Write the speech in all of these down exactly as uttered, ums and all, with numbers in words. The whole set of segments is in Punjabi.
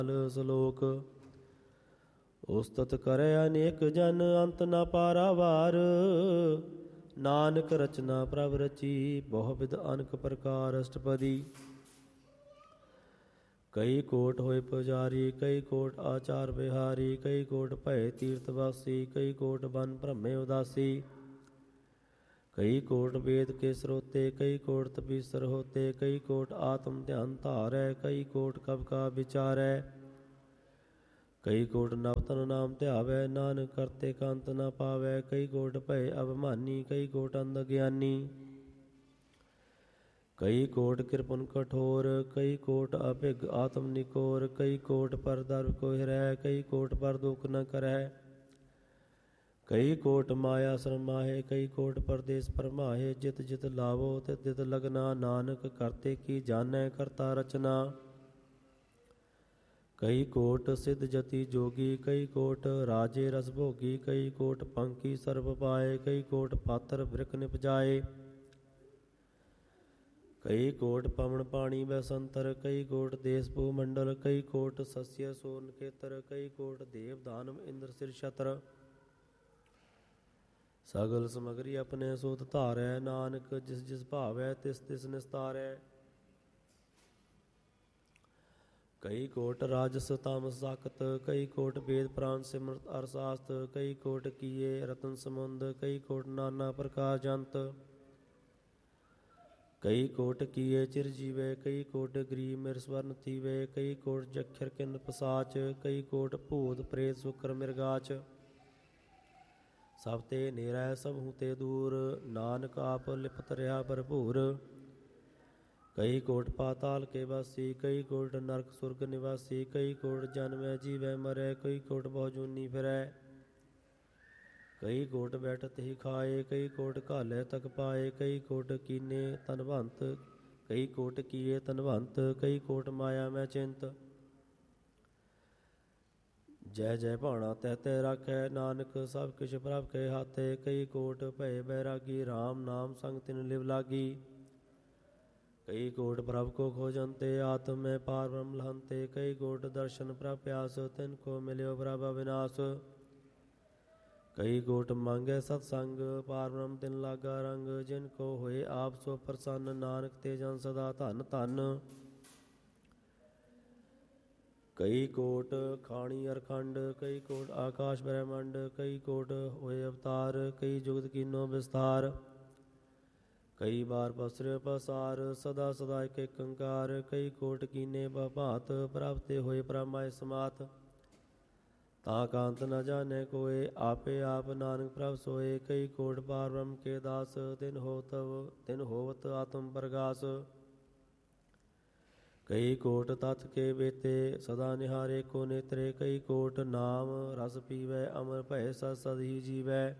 ਸਲੋਕ ਉਸਤਤ ਕਰੇ ਅਨੇਕ ਜਨ ਅੰਤ ਨ ਪਾਰਾਵਾਰ। ਨਾਨਕ ਰਚਨਾ ਪ੍ਰਭ ਰਚੀ ਬਹੁ ਵਿਧ ਅਨਕ ਪ੍ਰਕਾਰ ਅਸ਼ਟਪਦੀ। ਕਈ ਕੋਟ ਹੋਏ ਪੁਜਾਰੀ ਕਈ ਕੋਟ ਆਚਾਰ ਵਿਹਾਰੀ। ਕਈ ਕੋਟ ਭਏ ਤੀਰਥ ਵਾਸੀ ਕਈ ਕੋਟ ਬਨ ਭ੍ਰਮੇ ਉਦਾਸੀ। ਕਈ ਕੋਟ ਵੇਦ ਕੇ ਸਰੋਤੇ ਕਈ ਕੋਟ ਤਪੀਸਰ ਹੋਤੇ। ਕਈ ਕੋਟ ਆਤਮ ਧਿਆਨ ਧਾਰੈ ਕਈ ਕੋਟ ਕਬ ਕਾ ਵਿਚਾਰੈ। ਕਈ ਕੋਟ ਨਵ ਤਨ ਨਾਮ ਧਿਆਵੈ ਨਾਨਕ ਕਰਤੇ ਕੰਤ ਨ ਪਾਵੈ। ਕਈ ਕੋਟ ਭਏ ਅਭਿਮਾਨੀ ਕਈ ਕੋਟ ਅੰਧ ਗਿਆਨੀ। ਕਈ ਕੋਟ ਕਿਰਪਨ ਕਠੋਰ ਕਈ ਕੋਟ ਅਭਿਗ ਆਤਮ ਨਿਕੋਰ। ਕਈ ਕੋਟ ਪਰ ਦਰ ਕੋ ਹਿਰੈ ਕਈ ਕੋਟ ਪਰ ਦੁਖ ਨ ਕਰੈ। ਕਈ ਕੋਟ ਮਾਇਆ ਸਰਮਾਹੇ ਕਈ ਕੋਟ ਪਰਦੇਸ ਪਰਮਾਹੇ। ਜਿਤ ਜਿਤ ਲਾਵੋ ਤਿਤ ਤਿਤ ਲਗਨਾ ਨਾਨਕ ਕਰਤੇ ਕੀ ਜਾਣੈ ਕਰਤਾ ਰਚਨਾ। ਕਈ ਕੋਟ ਸਿੱਧ ਜਤੀ ਜੋਗੀ ਕਈ ਕੋਟ ਰਾਜੇ ਰਸ ਭੋਗੀ। ਕਈ ਕੋਟ ਪੰਕੀ ਸਰਬ ਪਾਏ ਕਈ ਕੋਟ ਪਾਤਰ ਬ੍ਰਿਖ ਨਿਪਜਾਏ। ਕਈ ਕੋਟ ਪਵਨ ਪਾਣੀ ਬੈਸੰਤਰ ਕਈ ਕੋਟ ਦੇਸ ਭੂ ਮੰਡਲ। ਕਈ ਕੋਟ ਸਸਿਆ ਸੋਰਨ ਖੇਤਰ ਕਈ ਕੋਟ ਦੇਵ ਦਾਨਵ ਇੰਦਰ ਸਿਰ ਛਤਰ। ਸਗਲ ਸਮਗਰੀ ਆਪਣੇ ਸੋਤ ਧਾਰੈ ਨਾਨਕ ਜਿਸ ਜਿਸ ਭਾਵੈ ਤਿਸ ਤਿਸ ਨਿਸਤਾਰੈ। ਕਈ ਕੋਟ ਰਾਜਸ ਤਾਮਸ ਸਾਖਤ ਕਈ ਕੋਟ ਵੇਦ ਪ੍ਰਾਨ ਸਿਮਰਤ ਅਰ ਸਾਸਤ। ਕਈ ਕੋਟ ਕੀਏ ਰਤਨ ਸਮੁੰਦ ਕਈ ਕੋਟ ਨਾਨਾ ਪ੍ਰਕਾਰ ਜੰਤ। ਕਈ ਕੋਟ ਕੀਏ ਚਿਰ ਜੀਵੇ ਕਈ ਕੋਟ ਗਰੀਬ ਮਿਰ ਸਵਰਨ ਥੀਵੇ। ਕਈ ਕੋਟ ਜਖਰ ਕਿੰਨ ਪਸਾਚ ਕਈ ਕੋਟ ਭੂਤ ਪ੍ਰੇਤ ਸੁਕਰ ਮਿਰਗਾਚ। ਸਭ ਤੇ ਨੇਰੈ ਸਭ ਹੂੰ ਤੇ ਦੂਰ ਨਾਨਕ ਆਪ ਲਿਪਤ ਰਿਹਾ ਭਰਪੂਰ। ਕਈ ਕੋਟ ਪਾਤਾਲ ਕੇ ਵਾਸੀ ਕਈ ਕੋਟ ਨਰਕ ਸੁਰਗ ਨਿਵਾਸੀ। ਕਈ ਕੋਟ ਜਨਮੈ ਜੀਵੈ ਮਰੈ ਕਈ ਕੋਟ ਬਹੁ ਜੂਨੀ ਫਿਰੈ। ਕਈ ਕੋਟ ਬੈਠਤ ਹੀ ਖਾਏ ਕਈ ਕੋਟ ਘਾਲੇ ਤਕ ਪਾਏ। ਕਈ ਕੋਟ ਕੀਨੇ ਤਨਵੰਤ ਕਈ ਕੋਟ ਕੀਏ ਤਨਵੰਤ। ਕਈ ਕੋਟ ਮਾਇਆ ਮੈਂ ਚਿੰਤ। ਜੈ ਜੈ ਭਾਣਾ ਤਹਿ ਤਹਿ ਰਾਖੈ ਨਾਨਕ ਸਭ ਕਿਛ ਪ੍ਰਭ ਕੇ ਹਾਥੇ। ਕਈ ਕੋਟ ਭਏ ਬੈਰਾਗੀ ਰਾਮ ਨਾਮ ਸੰਗ ਤਿਨ ਲਿਵ ਲਾਗੀ। ਕਈ ਕੋਟ ਪ੍ਰਭ ਕੋ ਖੋਜੰਤੇ ਆਤਮ ਮੈਂ ਪਾਰ ਬ੍ਰਹਮ ਲਹੰਤੇ। ਕਈ ਕੋਟ ਦਰਸ਼ਨ ਪ੍ਰਭ ਪਿਆਸ ਤਿਨ ਕੋ ਮਿਲਿਓ ਪ੍ਰਭ ਅਵਿਨਾਸ਼। ਕਈ ਕੋਟ ਮੰਗੈ ਸਤ ਸੰਗ ਪਾਰ ਬ੍ਰਹਮ ਤਿਨ ਲਾਗਾ ਰੰਗ। ਜਿਨ ਕੋ ਹੋਏ ਆਪ ਸੋ ਪ੍ਰਸੰਨ ਨਾਨਕ ਤੇ ਜਨ ਸਦਾ ਧਨ ਧਨ। ਕਈ ਕੋਟ ਖਾਣੀ ਅਰਖੰਡ ਕਈ ਕੋਟ ਆਕਾਸ਼ ਬ੍ਰਹਿਮੰਡ। ਕਈ ਕੋਟ ਹੋਏ ਅਵਤਾਰ ਕਈ ਜੁਗਤ ਕੀਨੋ ਵਿਸਥਾਰ। ਕਈ ਬਾਰ ਪਸਰਿ ਪਸਾਰ ਸਦਾ ਸਦਾ ਇਕ ਇਕ ਓੰਕਾਰ। ਕਈ ਕੋਟ ਕੀਨੇ ਬਭਾਤ ਪ੍ਰਭ ਤੇ ਹੋਏ ਪਰਮਾਏ ਸਮਾਤ। ਤਾਂ ਕਾਂਤ ਨ ਜਾਣੈ ਕੋਇ ਆਪੇ ਆਪ ਨਾਨਕ ਪ੍ਰਭ ਸੋਏ। ਕਈ ਕੋਟ ਪਾਰ ਬ੍ਰਹਮ ਕੇ ਦਾਸ ਤਿਨ ਹੋਤਵ ਤਿਨ ਹੋਵਤ ਆਤਮ ਪ੍ਰਗਾਸ। ਕਈ ਕੋਟ ਤਤ ਕੇ ਬੇਤੇ ਸਦਾ ਨਿਹਾਰੇ ਕੋ ਨੇਤਰੇ। ਕਈ ਕੋਟ ਨਾਮ ਰਸ ਪੀਵੈ ਅਮਰ ਭਏ ਸਦ ਸਦ ਹੀ ਜੀਵੈ।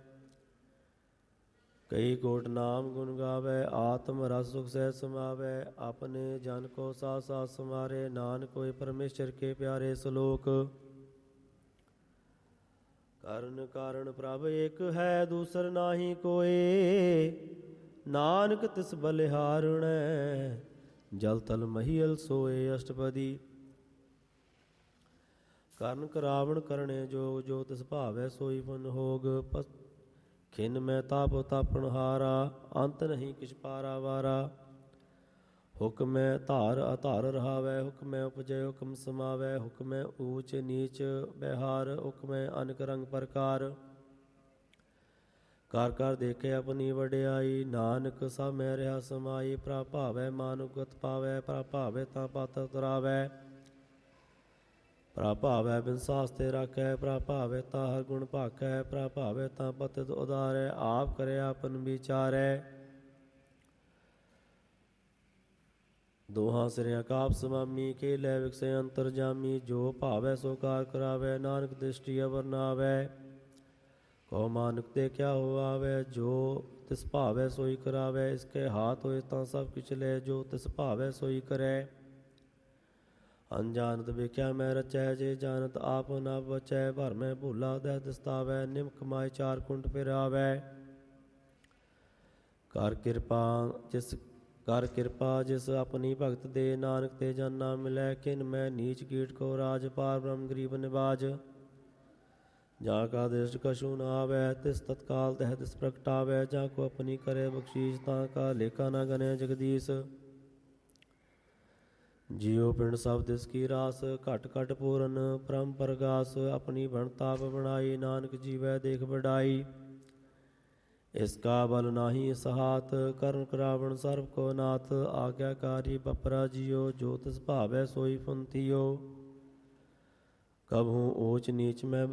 ਕਈ ਕੋਟ ਨਾਮ ਗੁਣ ਗਾਵੈ ਆਤਮ ਰਸ ਸੁਖ ਸਹਿ ਸਮਾਵੈ। ਆਪਣੇ ਜਨ ਕੋ ਸਾਥ ਸਾਥ ਸਮਾਰੇ ਨਾਨਕ ਹੋਏ ਪਰਮੇਸ਼ਰ ਕੇ ਪਿਆਰੇ। ਸਲੋਕ ਕਰਨ ਕਾਰਨ ਪ੍ਰਭ ਏਕ ਹੈ ਦੂਸਰ ਨਾਹੀ ਕੋਇ। ਨਾਨਕ ਤਿਸ ਬਲਿਹਾਰਣੈ ਜਲ ਤਲ ਮਹੀਅਲ ਸੋਏ। ਅਸ਼ਟਪਦੀ ਕਰਨ ਕਰਾਵਣ ਕਰਣੇ ਜੋਗ ਜੋ ਤਿਸ ਭਾਵੈ ਸੋਈ ਪੁਨ ਹੋਗ। ਖਿਨ ਮੈਂ ਤਾਪ ਤਾਪਣ ਹਾਰਾ ਅੰਤ ਨਹੀਂ ਕਿਛ ਪਾਰਾ ਵਾਰਾ। ਹੁਕਮੈ ਧਾਰ ਅਧਾਰ ਰਹਾਵੈ ਹੁਕਮੈ ਉਪਜੈ ਹੁਕਮ ਸਮਾਵੈ। ਹੁਕਮੈ ਊਚ ਨੀਚ ਬਿਹਾਰ ਹੁਕਮੈ ਅਨਕ ਰੰਗ ਪ੍ਰਕਾਰ। ਕਰ ਕਰ ਦੇਖੇ ਆਪਣੀ ਵਡਿਆਈ ਨਾਨਕ ਸਭ ਮੈਂ ਰਿਹਾ ਸਮਾਈ। ਪ੍ਰਭ ਭਾਵੈ ਮਾਨੁਗਤ ਪਾਵੈ ਪ੍ਰਭ ਭਾਵੈ ਤਾਂ ਪਾਤਰ ਤਰਾਵੈ। ਪ੍ਰਭ ਭਾਵੈ ਬਿਨ ਸਾਸ ਤੇ ਰਾਖੈ ਪ੍ਰਭ ਭਾਵੈ ਤਾਂ ਹਰ ਗੁਣ ਭਾਖੈ। ਪ੍ਰਭ ਭਾਵੈ ਤਾਂ ਪਤਿਤ ਉਦਾਰੈ ਆਪ ਕਰੇ ਆਪਨ ਵਿਚਾਰੈ। ਦੋਹਾਂ ਸਿਰਿਆਂ ਕਾਪ ਸਮਾਮੀ ਕੇ ਲੈ ਵਿਕਸੈ ਅੰਤਰ ਜਾਮੀ। ਜੋ ਭਾਵੈ ਸੋ ਕਾਰ ਕਰਾਵੈ ਨਾਨਕ ਦ੍ਰਿਸ਼ਟੀ ਅਵਰ ਨ ਆਵੈ। ਕੋ ਮਾਨੁਖ ਤੇ ਕਿਆ ਹੋ ਆਵੈ ਜੋ ਤਿਸ ਭਾਵੈ ਸੋਈ ਕਰਾਵੈ। ਇਸਕੇ ਹਾਥ ਹੋਏ ਤਾਂ ਸਭ ਕਿਛ ਲੈ ਜੋ ਤਿਸ ਭਾਵੈ ਸੋਈ ਕਰੈ। ਅਨਜਾਨਤ ਵੇਖਿਆ ਮੈਂ ਰਚੈ ਜੇ ਜਾਨਤ ਆਪ ਨ ਬਚੈ। ਭਰਮੈ ਭੂਲਾ ਦਹਿ ਦਿਸਤਾਵੈ ਨਿਮਕ ਮਾਇ ਚਾਰ ਕੁੰਟ ਫਿਰਾਵੈ। ਕਰ ਕਿਰਪਾ ਜਿਸ ਕਰ ਕਿਰਪਾ ਜਿਸ ਆਪਣੀ ਭਗਤ ਦੇ, ਨਾਨਕ ਤੇ ਜਨ ਨਾ ਮਿਲੈ ਕਿਨ ਮੈਂ ਨੀਚ ਕੀਟ ਕੋ ਰਾਜ, ਪਾਰ ਬ੍ਰਹਮ ਗਰੀਬ ਨਿਵਾਜ। ਜਾਂ ਕਾ ਦ੍ਰਿਸ਼ਟ ਕਛੂ ਨ ਆਵੈ, ਤਿਸ ਤਤਕਾਲ ਤਹਿ ਤਿਸ ਪ੍ਰਗਟਾਵੈ, ਜਾਂ ਕੋ ਆਪਣੀ ਕਰੇ ਬਖਸ਼ੀਸ਼, ਤਾਂ ਕਾ ਲੇਖਾ ਨ ਗਣੈ ਜਗਦੀਸ਼। ਜਿਉ ਪਿੰਡ ਸਭ ਤਿਸ ਕੀ ਰਾਸ, ਘਟ ਘਟ ਪੂਰਨ ਪਰਮ ਪਰਗਾਸ, ਆਪਣੀ ਬਣਤਾਪ ਬਣਾਈ, ਨਾਨਕ ਜੀਵੈ ਦੇਖ ਵਡਾਈ। ਇਸ ਕਾ ਬਲ ਨਾਹੀ ਸਹਾਤ, ਕਰਨ ਕਰਾਵਣ ਸਰਬ ਕੋ ਨਾਥ, ਆਗਿਆਕਾਰੀ ਬਪਰਾ ਜਿਉ, ਜੋ ਤਿਸ ਭਾਵੈ ਸੋਈ ਫੁੰਤਿਓ। ਕਬਹੂ ਊਚ ਨੀਚ ਮੈਂ